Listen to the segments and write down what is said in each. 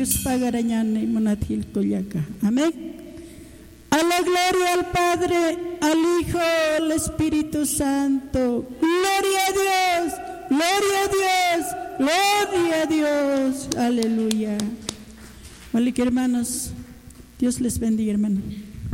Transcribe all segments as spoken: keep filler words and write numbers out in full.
Dios pagarañane monatil collaca. Amén. A la gloria al Padre, al Hijo, al Espíritu Santo. Gloria a Dios, gloria a Dios, gloria a Dios. Aleluya. Vale, que hermanos, Dios les bendiga, hermanos.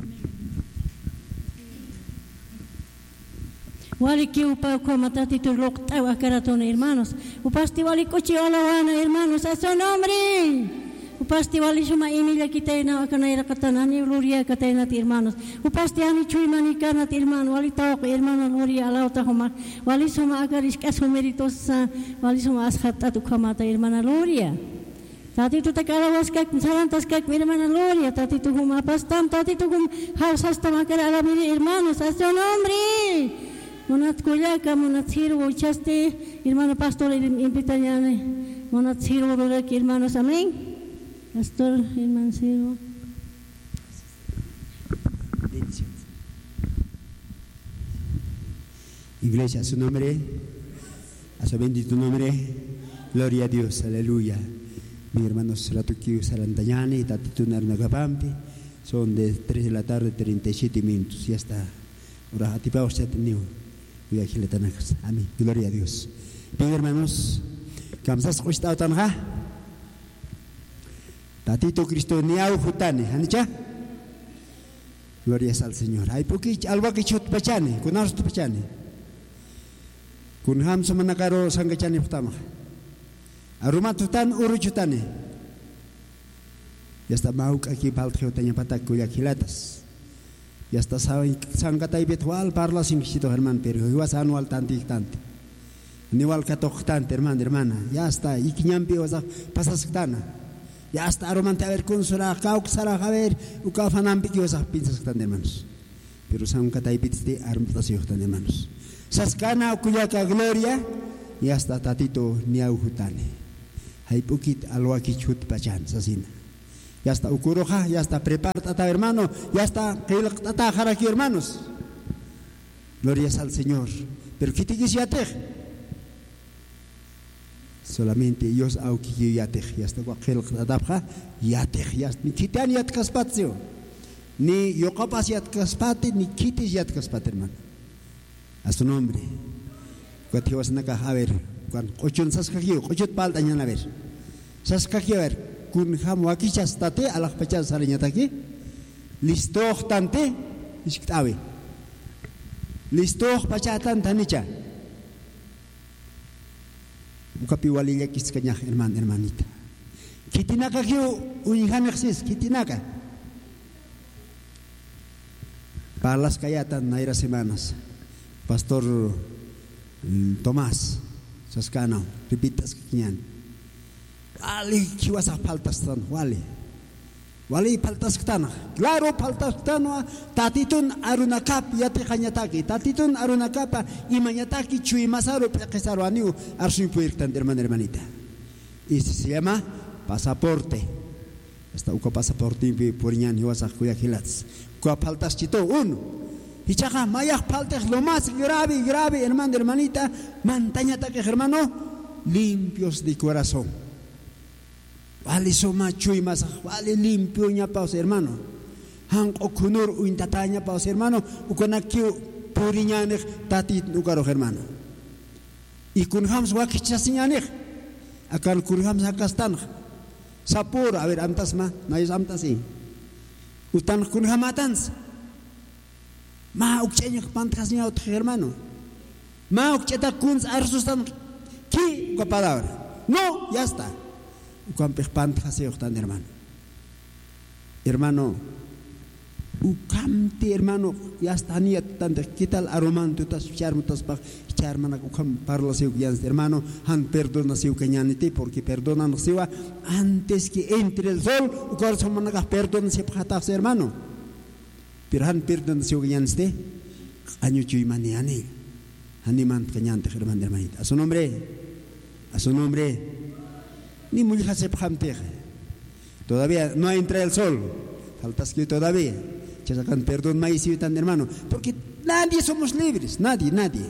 Wali que upa como tatito loctava caratona, hermanos. Upasti wali cochi alawana, hermanos, a su nombre. Upasti wali suma Emilia kitena akanaira katanani gloria katena hermanos. Upasti ani chui manikana hermano, wali tawak hermano gloria alauta homa. Wali suma agaris kaso meritosa, wali suma ashata tu kamata hermana gloria. Tati tu takalawas kak salantas kak hermana gloria, tati tu huma pastam, tati tu hum hausas tamakara alabiri hermanos, a su nombre. Monat kuliaka, monat sirvo, chaste, hermano pastor, invitañane, monat sirvo, hermanos, amén. Pastor, hermano sirvo. Iglesia, a su nombre, a su bendito nombre, gloria a Dios, aleluya. Mis hermanos, Ratuki, Sarantañane, Tatitunar Nagapampi, son de tres de la tarde, treinta y siete minutos, ya está. Ahora, a ti pa usted tenido. Amén. Gloria a Dios. Bien, hermanos, kamsas kushta tanja. Tatito Cristo niau jutane, ¿anicha? Gloria al Señor. Hay poquich alba que chut pachane, kunar stu pachane. Kun ham samanakaro sangachane putama. Arumat hutan uru chutane. Ya está mau aquí palteo tanya patak kuyakilatas. Ya está sangkatay betwal parla sinchito hermano pero igual anual tanti tanti niwal katok tanti hermano hermana ya está ikinyampi wasa pasaskana ya está aromante a ver con sura kauk sara a ver uka fanampi ki wasa pinsas tan hermanos pero sangkatay bitste armtasio tan hermanos saskana ukuyaka gloria ya está tatito niau hutane hay pukit alwaki chut pachan sasina. Ya está ukuroja, ya está preparada hermano, ya está tata jaraki hermanos. Gloria al Señor. Pero ¿qué te dice yatej? Solamente Dios auki yatej, ya está cualquier tata yatej, ya ni quitan yat kaspatio, ni yo capas yat kaspate, ni quites yat kaspate hermano. A su nombre. Cuando vas a a ver, cuando ochun saskakio, ochut paltañan a ver, saskakio a ver. Kun ham wakichas tate alak pachas sarinya taki listoh tante isktawe listoh pachatan tanicha ukapi waliya kiskanya herman hermanita kitinaka kyo unihanexis kitinaka palas kayatan naira semanas pastor Tomás Saskano repitas kinyan Wali kiwasa paltas tan wali wali paltas ketana claro paltas ketana tatitun arunakap yati kanyataki tatitun arunakapa imanyataki chui masaro pesaro aniu arsu puir tan hermana hermanita y se llama pasaporte esta uka pasaporte puriñan iwasa kuya kilats uka paltas chito uno y chaja mayak paltas lo más grave grave hermana hermanita mantañataki hermano limpios de corazón. Wali soma chui masa, wali limpio nya paus hermano. Hang okunur uintatanya paus hermano, ukonakiu purinya nek tati ukaro hermano. Ikun hams wakichasinya nek, akan kurham sakastan. Sapur a ver amtas ma, nayos amtas i. Utan kun hamatans. Ma ukchenya pantasnya ot hermano. Ma ukcheta kuns arsustan ki ko palabra. No, ya está. Ukampeh pantas tan hermano. Hermano, ukamti hermano, ya está niat tante kital aroman tutas charmutas pa charmana ukam parlo seu yans hermano, han perdona seu kenyanite porque perdonan sewa antes que entre el sol, ukar somana perdona se patas hermano. Pero han perdona seu yans de año chui maniani. Haniman kenyante hermano hermanita. A su nombre, a su nombre. Ni mulja se pamte. Todavía no entra el sol. Faltas que todavía. Chasacan perdón maíz y tan hermano. Porque nadie somos libres. Nadie, nadie.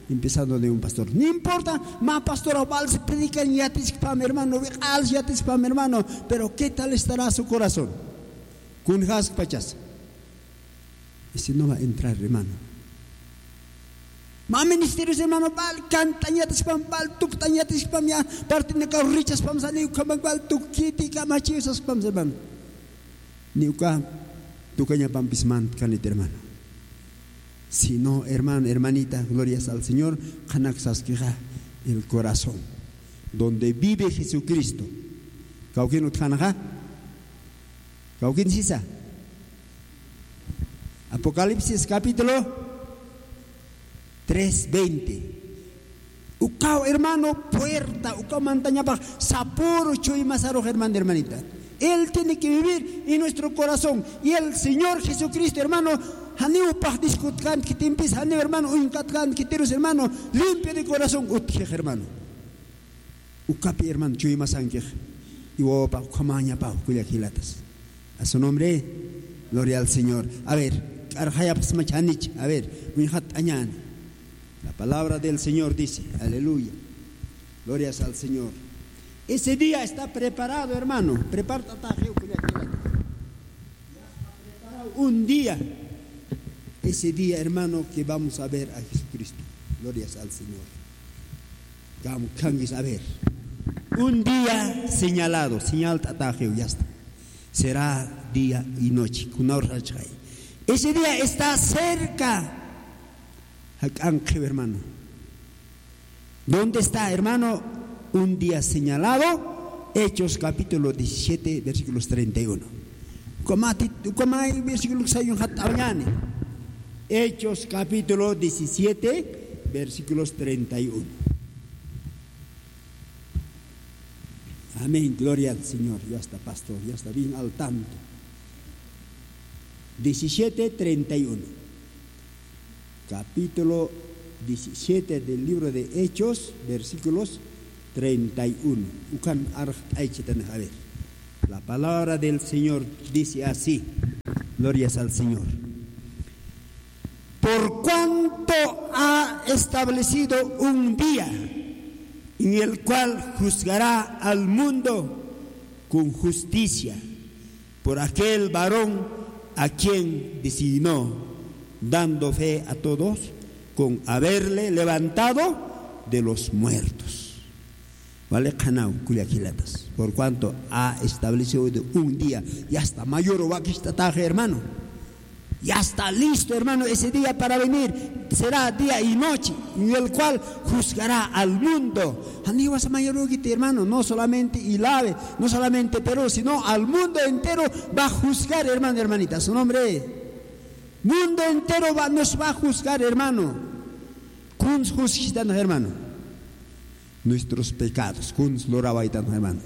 empezando de un pastor. No importa, más pastor Obal se predican yatis para mi hermano, al yatis para mi hermano, pero ¿qué tal estará su corazón? Con has pachas. Ese no va a entrar, hermano. Más ministerios, hermano, bal cantan yatis para bal tuktan yatis para mi parte de carrichas para salir como bal tukiti kamachizos para hermano. Ni uka tukanya pampisman kanit hermano. Si no, hermano, hermanita, glorias al Señor, kanaksaskeja el corazón, donde vive Jesucristo. ¿Cauquín utkanaja? ¿Cauquín sisa? Apocalipsis capítulo tres veinte. Ucao, hermano, puerta, ucao montaña baja, saporo chuy masaro, hermano, hermanita. Él tiene que vivir en nuestro corazón. Y el Señor Jesucristo, hermano, Haniu pah discutkan que timpis, haniu hermano, uncatkan que teros hermano, limpio de corazón, utje hermano. Ucapi hermano, chuy masanque, y wopa, ucamaña pa, cuyaquilatas. A su nombre, gloria al Señor. A ver, arjayas machanich, a ver, minhat añan. La palabra del Señor dice, aleluya, glorias al Señor. Ese día está preparado, hermano. Prepárate, un día. Ese día, hermano, que vamos a ver a Jesucristo. Glorias al Señor. Vamos a ver. Un día señalado, señal tatajeo, ya está. Será día y noche. Ese día está cerca. Hermano. ¿Dónde está, hermano? Un día señalado, Hechos capítulo diecisiete, versículos treinta y uno. Hechos capítulo diecisiete, versículos treinta y uno. Amén, gloria al Señor. Ya está, pastor, ya está bien al tanto. diecisiete, treinta y uno. Capítulo diecisiete del libro de Hechos, versículos treinta y uno. A ver. La palabra del Señor dice así. Glorias al Señor. Por cuanto ha establecido un día en el cual juzgará al mundo con justicia por aquel varón a quien designó, dando fe a todos con haberle levantado de los muertos. Vale, canao, cuyaquilatas. Por cuanto ha establecido un día, ya está mayor o taje, hermano. Ya está listo, hermano, ese día para venir. Será día y noche en el cual juzgará al mundo. Anivas mayor, hermano, no solamente Ilave, no solamente Perú, sino al mundo entero va a juzgar, hermano, hermanita. Su nombre. Mundo entero va, nos va a juzgar, hermano. Kun juzgan, hermano. Nuestros pecados, kun lorabaitan, hermano.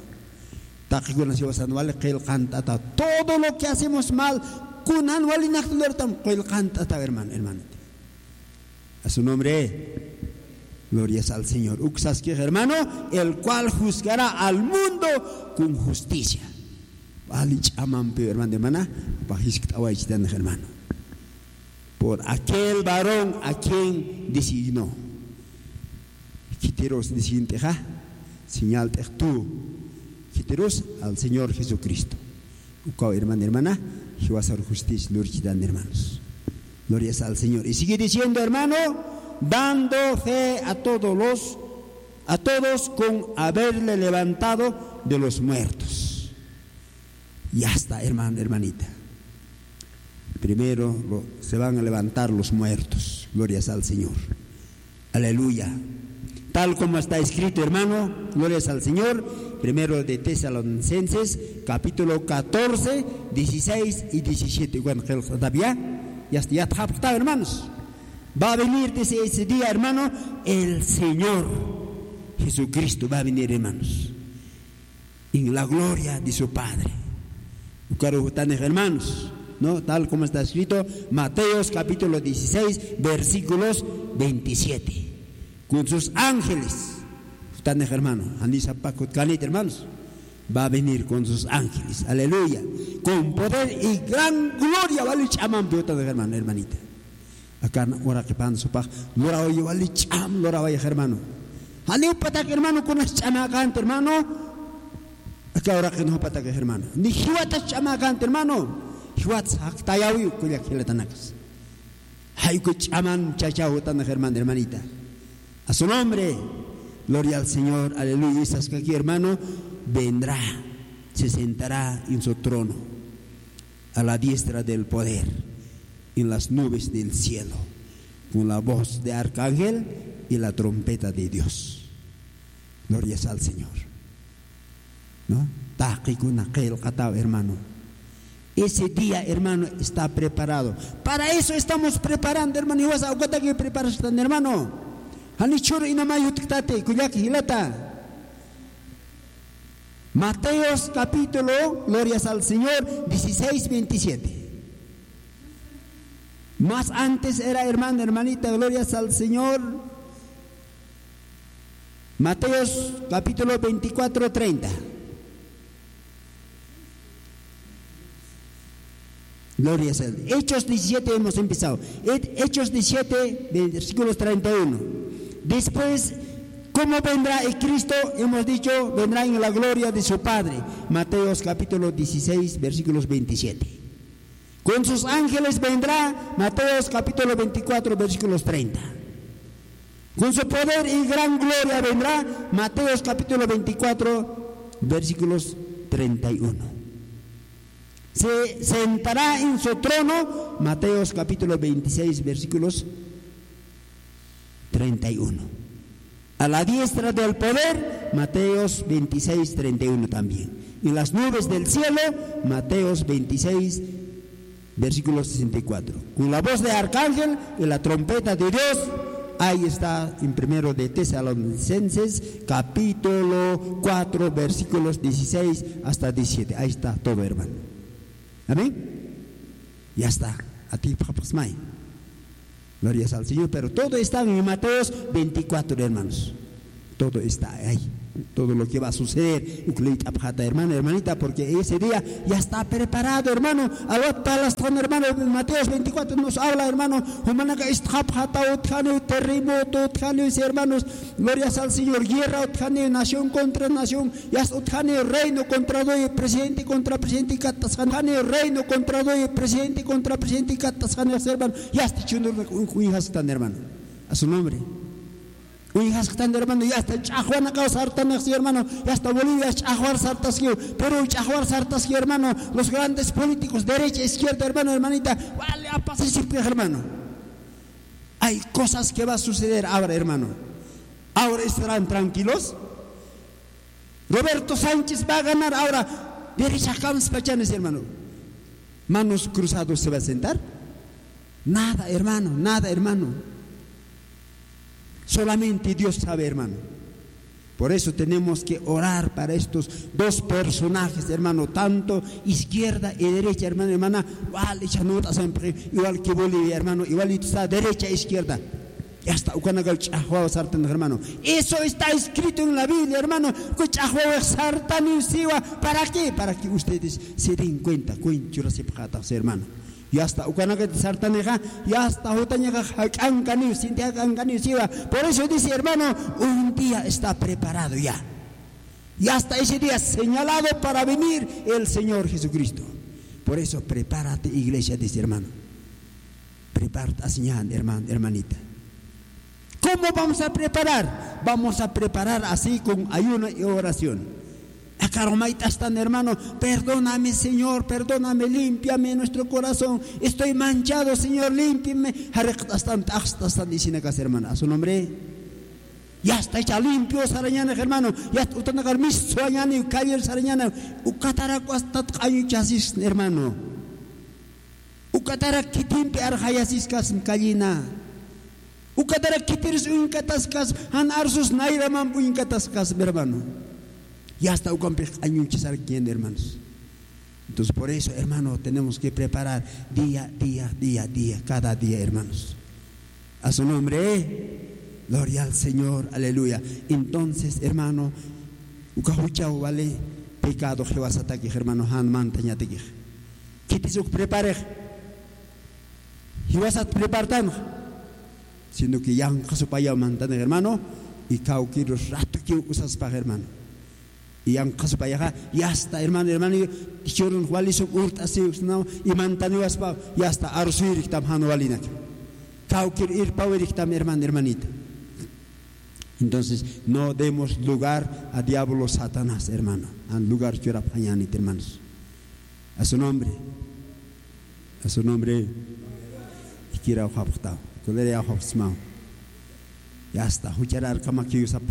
Todo lo que hacemos mal, kunan walinaklertam koil cantata, hermano, hermano. A su nombre, glorias al Señor. Uxasque, hermano, el cual juzgará al mundo con justicia. Valich amampe, hermano, hermana, bajiskawaichitan, hermano. Por aquel varón a quien designó. Quiteros designte, ja, señal te tú. Quiteros al Señor Jesucristo. Ucao, hermano, hermana, que va a hacer justicia, lurchidan, hermanos. Glorias al Señor. Y sigue diciendo, hermano, dando fe a todos los, a todos con haberle levantado de los muertos. Ya está, hermano, hermanita. Primero lo, se van a levantar los muertos. Glorias al Señor. Aleluya. Tal como está escrito, hermano, glorias al Señor. Primero de Tesalonicenses, capítulo catorce, dieciséis y diecisiete. Bueno, todavía ya está, hermanos. Va a venir desde ese día, hermano, el Señor Jesucristo va a venir, hermanos, en la gloria de su Padre. Hermanos, ¿no? Tal como está escrito, Mateos capítulo dieciséis, versículos veintisiete. Con sus ángeles, están, hermano, hermanos, va a venir con sus ángeles, aleluya, con poder y gran gloria, vale, chaman, hermano, hermanita. Acá ora que pan supa, lora oye vali cham, lora vaya hermano. Hani patak hermano con las chamacan hermano. Acá ora que no patak hermano. Ni hiwata chamacan hermano. Hiwat hak tayawi kuya kilatanas. Hay que chaman chachao tan hermano hermanita. A su nombre, gloria al Señor, aleluya. Estás que aquí hermano vendrá, se sentará en su trono a la diestra del poder, en las nubes del cielo, con la voz de arcángel y la trompeta de Dios. Gloria al Señor. ¿No? Hermano. Ese día, hermano, está preparado. Para eso estamos preparando, hermano. Y vas a aguantar que preparas, hermano. Hanichur inamayo tiktate, kuyaki hilata. Mateos capítulo, glorias al Señor, dieciséis, veintisiete. Más antes era, hermano, hermanita, glorias al Señor. Mateos capítulo veinticuatro, treinta. Glorias a Él. Hechos diecisiete hemos empezado. Hechos diecisiete, versículos treinta y uno. Después, ¿cómo vendrá el Cristo? Hemos dicho, vendrá en la gloria de su Padre. Mateos capítulo dieciséis, versículos veintisiete. Con sus ángeles vendrá. Mateos capítulo veinticuatro, versículos treinta. Con su poder y gran gloria vendrá. Mateos capítulo veinticuatro, versículos treinta y uno. Se sentará en su trono. Mateos capítulo veintiséis, versículos treinta y uno. A la diestra del poder, Mateos veintiséis, treinta y uno también. En las nubes del cielo, Mateos veintiséis, versículo sesenta y cuatro. Con la voz de arcángel y la trompeta de Dios. Ahí está en primero de Tesalonicenses, capítulo cuatro, versículos dieciséis hasta diecisiete. Ahí está todo, hermano. Amén. Ya está. A ti, papas, may. Gloria al Señor. Pero todo está en Mateos veinticuatro, hermanos. Todo está ahí. Todo lo que va a suceder, hermano, hermanita, porque ese día ya está preparado, hermano. Hermano, Mateos veinticuatro nos habla, hermano, hermanos, glorias al Señor, guerra, nación contra nación, ya está reino contra doy, presidente contra presidente, reino contra doy, presidente contra presidente, hermano, ya está chundo, hermano, a su nombre. Uy, están hermano, ya está Chajuan acá sartanas, hermano, ya está Bolivia, Chajuar sartasquio, Perú, Chajuar sartasquio, hermano, los grandes políticos, derecha, izquierda, hermano, hermanita, vale, a participar, hermano. Hay cosas que va a suceder ahora, hermano. Ahora estarán tranquilos. Roberto Sánchez va a ganar ahora. Derecha, Campos Pachanes, hermano. Manos cruzados se va a sentar. Nada, hermano, nada, hermano. Solamente Dios sabe, hermano. Por eso tenemos que orar para estos dos personajes, hermano, tanto izquierda y derecha, hermano, hermana, igual, igual que Bolivia, hermano, igual está derecha e izquierda. Ya está, hermano. Eso está escrito en la Biblia, hermano. ¿Para qué? Para que ustedes se den cuenta, hermano. Ya está, ya está, por eso dice, hermano, un día está preparado ya. Ya está ese día señalado para venir el Señor Jesucristo. Por eso prepárate, iglesia, dice, hermano. Prepárate, señal, hermano, hermanita. ¿Cómo vamos a preparar? Vamos a preparar así con ayuno y oración. Acá Romaita están, hermano, perdóname, Señor, perdóname, límpiame nuestro corazón. Estoy manchado, Señor, límpiame. Están diciendo acá, hermano, a su nombre. Ya está hecha limpio, sarañana, hermano. Ya está, usted no ha visto, sarañana, y calle, sarañana. Ucataraco hasta ayuchasis, hermano. Ucatarac kitimpe arhayasis kas kallina. Ucatarac kitiris uncatascas, han arsus nairaman uncatascas, hermano. Ya está añuchizar quien, hermanos. Entonces por eso, hermano, tenemos que preparar día, día, día, día, cada día, hermanos. A su nombre, ¿eh? Gloria al Señor, aleluya. Entonces, hermano, ucahuchao vale pecado que vas a ataque, hermano, han mantañate. ¿Qué te suc prepare? y vas a prepararnos, sino que ya han casupaya mantan hermano y cauquiros rato que usas para hermano. Y han casupaya ya está hermano hermano y chorun waliso urta así no y mantaniwas pa ya está arsuirik tam hanu walina. Cauquir ir pauerik tam hermano hermanita. Entonces no demos lugar a diablo Satanás, hermano. En lugar que era pañanit, hermanos. A su nombre. A su nombre. Y quiera ojaptao. Colere ojapsmao. Ya está. Hucharar kama kiyo sap.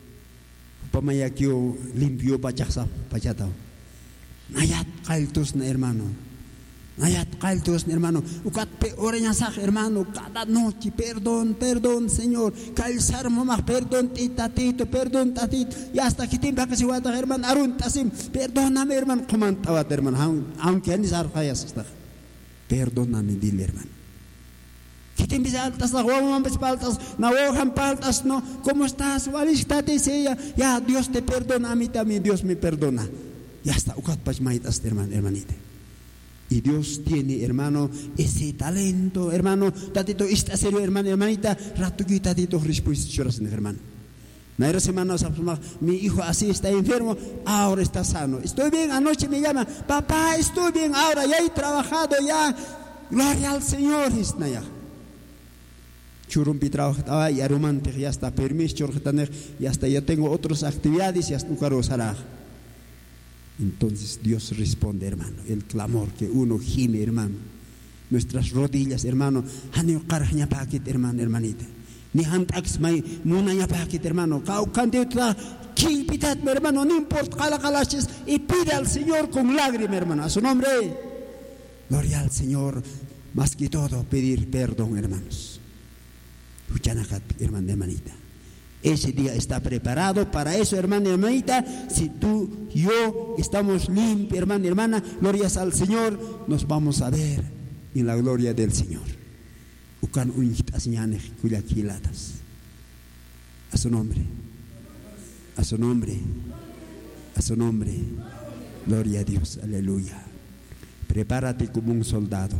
Pamaya kiyo limpio pachak pachatao. Nayat kaltus na hermano. Nayat kaltus na hermano. Ukat pe orenya sak hermano. Cada noche perdón, perdón Señor. Calzar mamá perdón tatito, perdón tatito. Y hasta que tiempo que se va a hermano arun tasim. Perdóname hermano. Comantawat hermano. Aunque ni sarjayas está. Perdóname dile hermano. Que te empieza altas la guama paltas, na hojan paltas no. ¿Cómo estás? Valistate sea. Ya Dios te perdona a mí también Dios me perdona. Ya está. Ukat pachmaitas hermano, hermanita. Y Dios tiene, hermano, ese talento, hermano. Tatito, está serio, hermano, hermanita. Rato que tatito respuestas, hermano. Naira semana, mi hijo así está enfermo, ahora está sano. Estoy bien, anoche me llama, papá, estoy bien, ahora ya he trabajado, ya. Gloria al Señor, ya. Churumpi trabajaba, ya romántico, ya está permiso, ya está, ya tengo otras actividades, ya está, usará. Entonces Dios responde, hermano, el clamor que uno gime, hermano. Nuestras rodillas, hermano, hermano, hermanita. Ni hantax may muna paquet, hermano. Kau cantita, kilpitat, hermano, no importa calacalaches y pide al Señor con lágrimas, hermano. A su nombre, gloria al Señor, más que todo pedir perdón, hermanos. Huchanakat, hermano, hermanita. Ese día está preparado para eso, hermana y hermanita. Si tú y yo estamos limpios, hermana y hermana, glorias al Señor, nos vamos a ver en la gloria del Señor. A su nombre, a su nombre, a su nombre. Gloria a Dios, aleluya. Prepárate como un soldado.